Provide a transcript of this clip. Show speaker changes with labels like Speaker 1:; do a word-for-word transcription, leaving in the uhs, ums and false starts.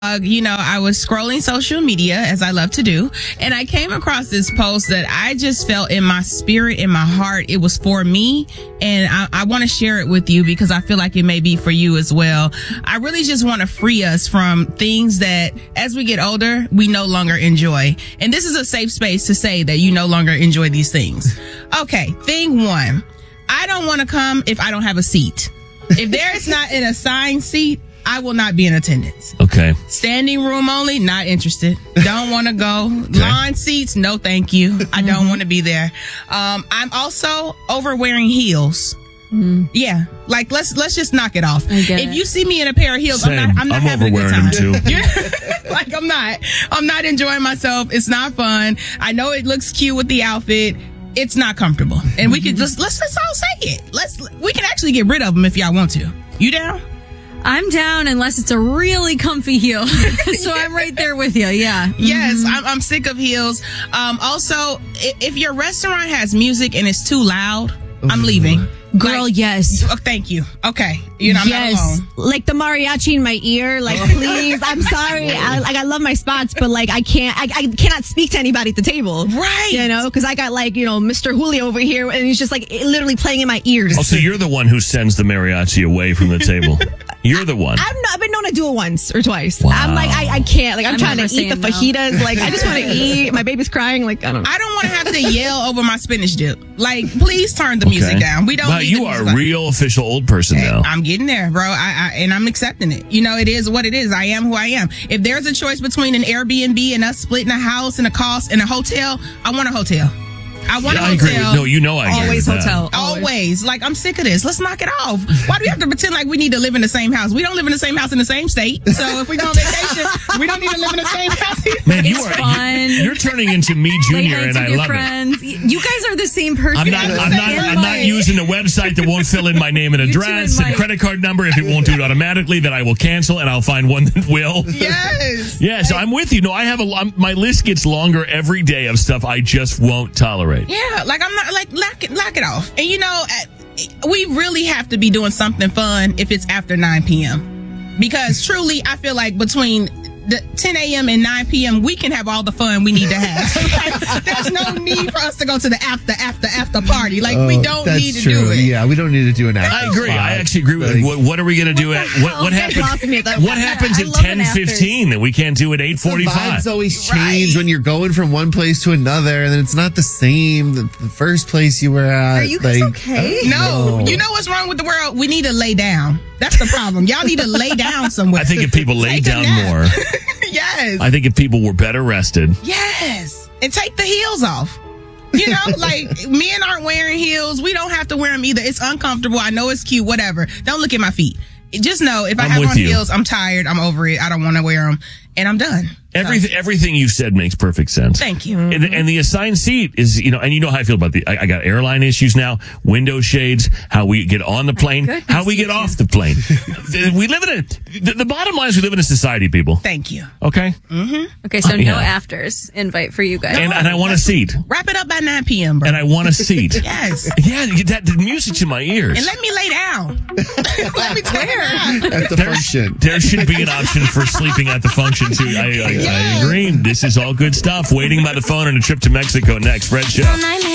Speaker 1: Uh, you know, I was scrolling social media, as I love to do, and I came across this post that I just felt in my spirit, in my heart, it was for me, and I, I want to share it with you because I feel like it may be for you as well. I really just want to free us from things that, as we get older, we no longer enjoy. And this is a safe space to say that you no longer enjoy these things. Okay, thing one, I don't want to come if I don't have a seat. If there is not an assigned seat, I will not be in attendance.
Speaker 2: Okay.
Speaker 1: Standing room only, not interested. Don't want to go. Okay. Lawn seats, no thank you. I don't want to be there. Um, I'm also over wearing heels. Mm. Yeah, like let's let's just knock it off. If it. you see me in a pair of heels,
Speaker 2: Same.
Speaker 1: I'm not I'm not
Speaker 2: I'm
Speaker 1: having a good
Speaker 2: them
Speaker 1: time.
Speaker 2: too.
Speaker 1: Like I'm not. I'm not enjoying myself. It's not fun. I know it looks cute with the outfit. It's not comfortable. And we could just let's let's all say it. Let's we can actually get rid of them if y'all want to. You down?
Speaker 3: I'm down unless it's a really comfy heel. So I'm right there with you. Yeah.
Speaker 1: Yes,
Speaker 3: mm-hmm.
Speaker 1: I'm, I'm sick of heels. Um, also, if, if your restaurant has music and it's too loud, I'm leaving.
Speaker 3: Girl,
Speaker 1: like,
Speaker 3: yes.
Speaker 1: Oh, thank you. Okay. You know, I'm
Speaker 3: yes.
Speaker 1: not alone.
Speaker 3: Like the mariachi in my ear. Like, please. I'm sorry. I, like, I love my spots, but like, I can't, I, I cannot speak to anybody at the table.
Speaker 1: Right.
Speaker 3: You know, because I got like, you know, Mister Julio over here and he's just like literally playing in my ears.
Speaker 2: Oh, so you're the one who sends the mariachi away from the table. You're the one.
Speaker 3: I'm not, I've been known to do it once or twice.
Speaker 2: Wow.
Speaker 3: I'm like, I, I can't. Like, I'm,
Speaker 1: I'm
Speaker 3: trying to eat the
Speaker 1: no.
Speaker 3: fajitas. Like, I just want to eat. My baby's crying. Like, I don't know.
Speaker 1: I don't want to have to yell over my spinach dip. Like, please turn the
Speaker 2: Okay.
Speaker 1: music down. We don't
Speaker 2: Wow,
Speaker 1: need
Speaker 2: you
Speaker 1: the
Speaker 2: are
Speaker 1: music
Speaker 2: a real official old person
Speaker 1: Hey,
Speaker 2: now.
Speaker 1: I'm getting there, bro. I, I and I'm accepting it. You know, it is what it is. I am who I am. If there's a choice between an Airbnb and us splitting a house and a cost and a hotel, I want a hotel. I want
Speaker 2: yeah,
Speaker 1: a
Speaker 2: I
Speaker 1: hotel.
Speaker 2: agree with, no, you know I agree
Speaker 3: Always
Speaker 2: with that.
Speaker 3: hotel.
Speaker 1: Always. Always. Like, I'm sick of this. Let's knock it off. Why do we have to pretend like we need to live in the same house? We don't live in the same house in the same state. So if we go on vacation, we don't need to live in the same house.
Speaker 2: Man, you
Speaker 3: It's
Speaker 2: are
Speaker 3: fun.
Speaker 2: You're turning into me, Junior, and I love
Speaker 3: friends.
Speaker 2: it.
Speaker 3: You guys are the same person.
Speaker 2: I'm not. I'm not. I'm not using a website that won't fill in my name and
Speaker 3: You two
Speaker 2: address
Speaker 3: and
Speaker 2: and
Speaker 3: Mike.
Speaker 2: credit card number. If it won't do it automatically, then I will cancel and I'll find one that will.
Speaker 1: Yes.
Speaker 2: Yeah, so I'm with you. No, I have a. I'm, my list gets longer every day of stuff I just won't tolerate.
Speaker 1: Yeah, like I'm not like lock it, lock it off. And you know, we really have to be doing something fun if it's after nine p.m. Because truly, I feel like between the ten a.m. and nine p.m. we can have all the fun we need to have. Like, there's no need for us to go to the after after after party. Like,
Speaker 4: oh,
Speaker 1: we don't
Speaker 4: that's
Speaker 1: need to
Speaker 4: true.
Speaker 1: do it.
Speaker 4: Yeah, we don't need to do an after.
Speaker 2: I agree.
Speaker 4: spot.
Speaker 2: I actually agree with
Speaker 4: Like,
Speaker 2: what, what are we going to do at what what
Speaker 3: You guys
Speaker 2: happens
Speaker 3: lost me at that
Speaker 2: what
Speaker 3: point.
Speaker 2: happens
Speaker 3: I
Speaker 2: at
Speaker 3: love an
Speaker 2: ten fifteen that we can't do at eight
Speaker 4: the
Speaker 2: forty-five?
Speaker 4: vibes always
Speaker 1: Right.
Speaker 4: change when you're going from one place to another, and then it's not the same. The, the first place you were at.
Speaker 3: Are you guys
Speaker 4: like,
Speaker 3: okay?
Speaker 1: No,
Speaker 4: No.
Speaker 1: you know what's wrong with the world? We need to lay down. That's the problem. Y'all need to lay down somewhere.
Speaker 2: I think if people lay
Speaker 1: Take a
Speaker 2: down
Speaker 1: nap.
Speaker 2: more,
Speaker 1: Yes.
Speaker 2: I think if people were better rested.
Speaker 1: Yes. And take the heels off. You know, like, men aren't wearing heels. We don't have to wear them either. It's uncomfortable. I know it's cute, whatever. Don't look at my feet. Just know, if I
Speaker 2: I'm
Speaker 1: have
Speaker 2: with
Speaker 1: on
Speaker 2: you.
Speaker 1: heels, I'm tired. I'm over it. I don't want to wear them. And I'm done.
Speaker 2: Everything, everything you've said makes perfect sense.
Speaker 1: Thank you.
Speaker 2: And, and the assigned seat is, you know, and you know how I feel about the, I, I got airline issues now, window shades, how we get on the plane,
Speaker 3: goodness,
Speaker 2: how we
Speaker 3: you
Speaker 2: get off the plane. we live in a, the, the bottom line is we live in a society, people.
Speaker 1: Thank you.
Speaker 2: Okay?
Speaker 3: Okay, so
Speaker 2: Uh,
Speaker 3: no
Speaker 2: yeah.
Speaker 3: afters invite for you guys.
Speaker 2: And, and I want a seat.
Speaker 1: Wrap it up by nine p.m., bro.
Speaker 2: And I want a seat.
Speaker 1: Yes.
Speaker 2: Yeah, that, the music's in my ears.
Speaker 1: And let me lay down. Let me take it out.
Speaker 4: at the function.
Speaker 2: There should be an option for sleeping at the function, too. I, I, I
Speaker 1: Yes.
Speaker 2: agree. This is all good stuff. Waiting by the phone on a trip to Mexico next. Fred Show.